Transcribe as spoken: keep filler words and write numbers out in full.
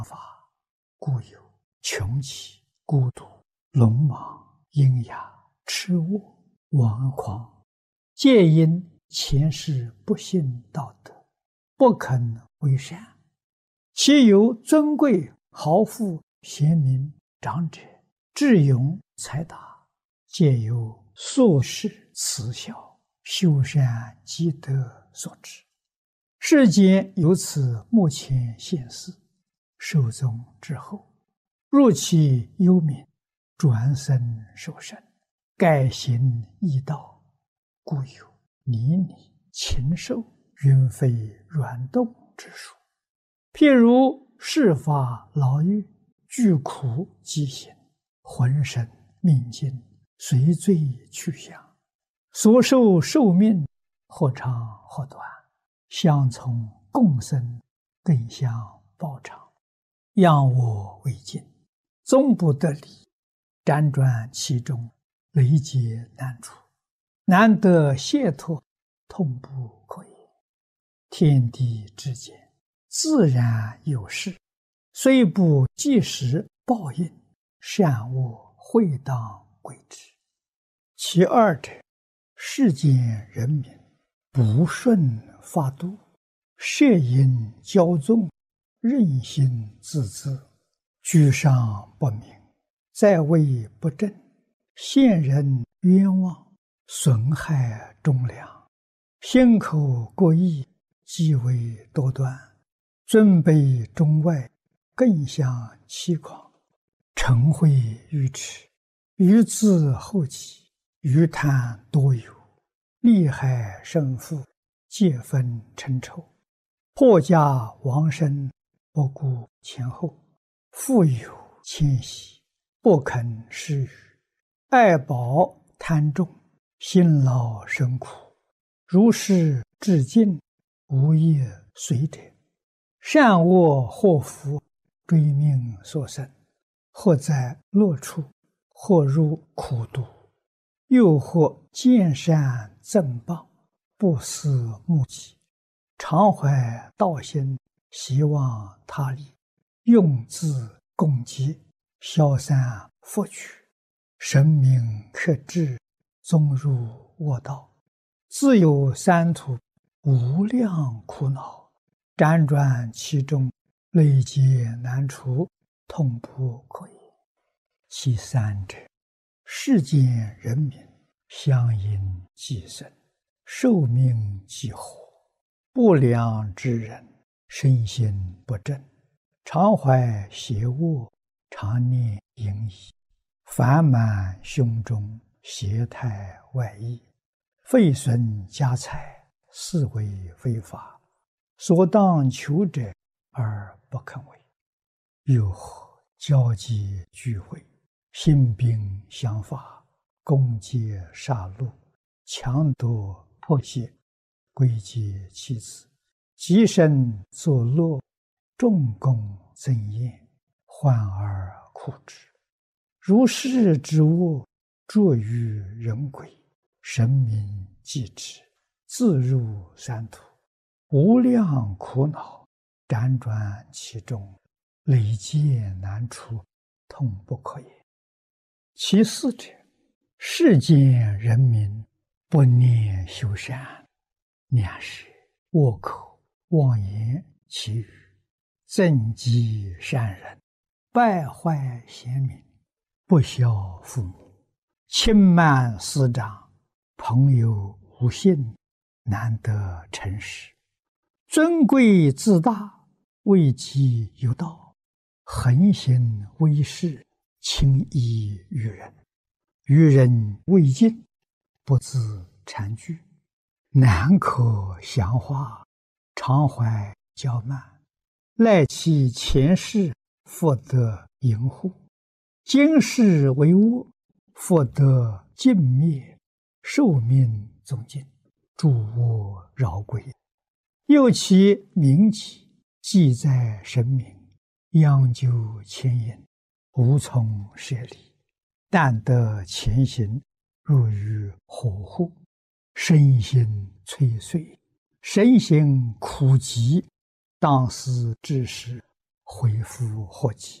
法，故有穷奇、孤独、鲁莽、阴哑、痴卧、顽狂，皆因前世不信道德，不肯为善。其有尊贵、豪富、贤明、长者、智勇、才达，皆由宿世慈孝、修善积德所致。世间由此目前现世，寿终之后，入其幽冥，转生受生，改行异道，故有泥泞、禽兽、云飞软动之说。譬如世法牢狱，具苦饥行，浑身命尽，随罪去向，所受寿命或长或短，相从共生，更相报偿，仰我为镜，终不得离，辗转其中，累劫难除，难得解脱，痛不可言。天地之间，自然有事，虽不即时报应，善恶会当归之。其二者，世间人民不顺法度，摄引骄纵，任性自恣，居上不明，在位不正，陷人冤枉，损害忠良，心口过意，极为多端，尊卑中外，更相欺狂，嗔恚愚痴，愚自后己，愚贪多有，利害生父，皆分嗔臭，破家亡身，不顾前后，富有谦息，不肯施予，爱宝贪重，辛劳生苦，如是至尽，无业随者，善恶祸福，追命所生，或在乐处，或入苦毒，又或见善赠报，不思目己，常怀道心，希望他利，用自共济，消散福取，神明克制，终入恶道，自有三途，无量苦恼，辗转其中，累劫难除，痛不可言。其三者，世间人民相因寄生，寿命既活，不良之人，身心不正，常怀邪恶，常念淫逸，烦满胸中，邪态外溢，废损家财，是为非法，所当求者而不肯为。又或交际聚会，兴兵相伐，攻击杀戮，强夺迫胁，归结妻子，极身作乐，众功增宴，患而苦之。如是之恶，著于人鬼，神明继之，自入三途，无量苦恼，辗转其中，累劫难除，痛不可言。其四者，世间人民不念修善，两舌、恶口、妄言绮语，增击善人，败坏贤民，不孝父母，轻慢师长，朋友无信，难得诚实，尊贵自大，位极有道，横行威势，轻易于人，于人未尽，不自惭惧，难可详化，常怀骄慢，赖其前世，复得淫护，今世为恶，复得尽灭，寿命终尽，诸恶饶归。又其名己，记在神明，央究牵引，无从舍离，但得前行，入于火户，身心摧碎，身心苦疾，当思之时， 恢复活己。